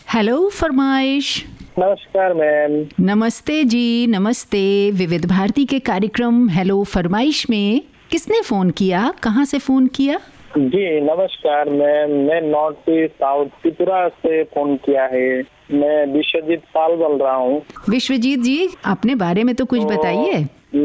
Hello फरमाइश। नमस्कार ma'am. नमस्ते जी, नमस्ते। विविध भारती के कार्यक्रम हेलो फरमाइश में किसने फ़ोन किया, कहाँ से फ़ोन किया? जी नमस्कार मैम, मैं नॉर्थ ईस्ट साउथ त्रिपुरा से फोन किया है। मैं विश्वजीत पाल बोल रहा हूँ। विश्वजीत जी, अपने बारे में तो कुछ बताइए।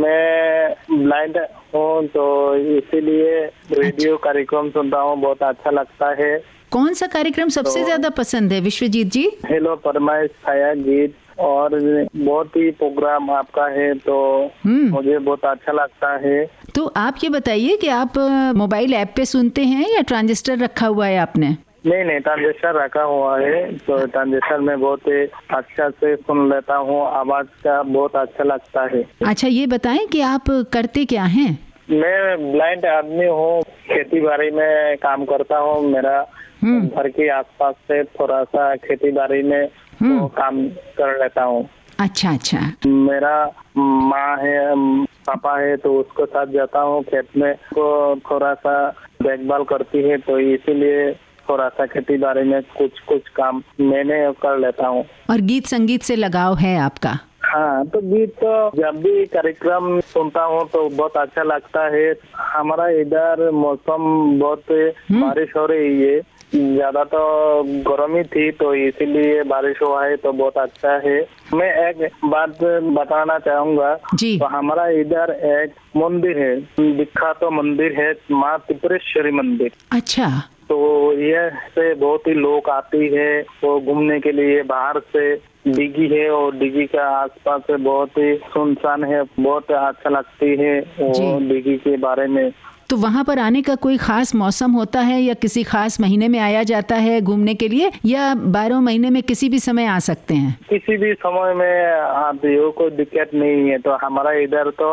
मैं ब्लाइंड हूँ तो इसीलिए रेडियो कार्यक्रम सुनता हूँ, बहुत अच्छा लगता है। कौन सा कार्यक्रम सबसे ज्यादा पसंद है विश्वजीत जी? हेलो फरमाइश, छाया गीत और बहुत ही प्रोग्राम आपका है तो मुझे बहुत अच्छा लगता है। तो आप ये बताइए कि आप मोबाइल ऐप पे सुनते हैं या ट्रांजिस्टर रखा हुआ है आपने? नहीं, ट्रांजिस्टर रखा हुआ है तो ट्रांजिस्टर में बहुत ही अच्छा से सुन लेता हूँ, आवाज का बहुत अच्छा लगता है। अच्छा, ये बताएं कि आप करते क्या हैं? मैं ब्लाइंड आदमी हूँ, खेती बाड़ी में काम करता हूँ। मेरा घर के आसपास से थोड़ा सा खेती बाड़ी में तो काम कर लेता हूँ। अच्छा अच्छा। मेरा माँ है, पापा है तो उसके साथ जाता हूँ खेत में, तो थोड़ा सा देखभाल करती है तो इसीलिए थोड़ा सा खेती बाड़ी में कुछ काम मैंने कर लेता हूँ। और गीत संगीत से लगाव है आपका? हाँ, तो गीत तो जब भी कार्यक्रम सुनता हूँ तो बहुत अच्छा लगता है। हमारा इधर मौसम बहुत बारिश हो रही है, ज्यादा तो गर्मी थी तो इसीलिए बारिश हुआ है तो बहुत अच्छा है। मैं एक बात बताना चाहूँगा जी। तो हमारा इधर एक मंदिर है, विख्यात तो मंदिर है माँ त्रिपुरेश्वरी मंदिर। अच्छा। तो ये से बहुत ही लोग आती है वो घूमने के लिए। बाहर से डिगी है और डिगी के आसपास से बहुत ही सुनसान है, बहुत अच्छा लगती है वो डिगी के बारे में। तो वहाँ पर आने का कोई खास मौसम होता है या किसी खास महीने में आया जाता है घूमने के लिए, या 12 महीने में किसी भी समय आ सकते हैं? किसी भी समय में आते हो, कोई दिक्कत नहीं है। तो हमारा इधर तो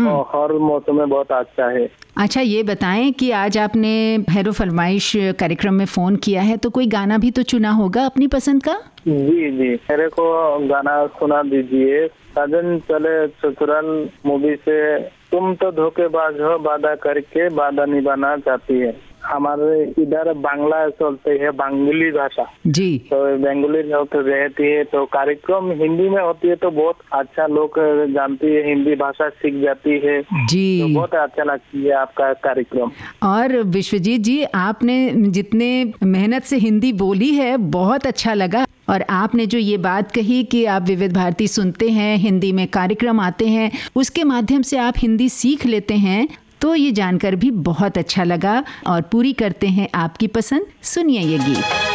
हर मौसम में बहुत अच्छा है। अच्छा, ये बताएं कि आज आपने हेलो फरमाइश कार्यक्रम में फोन किया है तो कोई गाना भी तो चुना होगा अपनी पसंद का? जी, मेरे को गाना सुना दीजिए। साजन चले ससुराल मूवी से, तुम तो धोखेबाज हो, वादा करके वादा निभाना चाहती है। हमारे इधर बांग्ला चलते है, बंगाली भाषा जी। तो बंगाली लोग रहती है तो कार्यक्रम हिंदी में होती है तो बहुत अच्छा लोग जानती है, हिंदी भाषा सीख जाती है जी। तो बहुत अच्छा लगती है आपका कार्यक्रम। और विश्वजीत जी, आपने जितने मेहनत से हिंदी बोली है बहुत अच्छा लगा। और आपने जो ये बात कही कि आप विविध भारती सुनते हैं, हिंदी में कार्यक्रम आते हैं, उसके माध्यम से आप हिंदी सीख लेते हैं, तो ये जानकर भी बहुत अच्छा लगा। और पूरी करते हैं आपकी पसंद, सुनिए ये गीत।